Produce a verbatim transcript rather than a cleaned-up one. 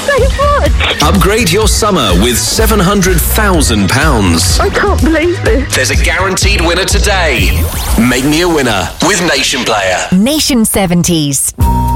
so much. Upgrade your summer with seven hundred thousand pounds. I can't believe this. There's a guaranteed winner today. Make me a winner with Nation Player. Nation seventies.